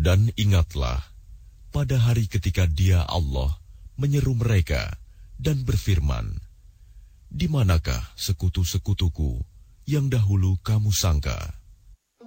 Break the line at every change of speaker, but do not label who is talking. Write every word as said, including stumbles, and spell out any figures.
Dan ingatlah pada hari ketika Dia Allah menyeru mereka dan berfirman, "Di manakah sekutu-sekutuku yang dahulu kamu sangka?"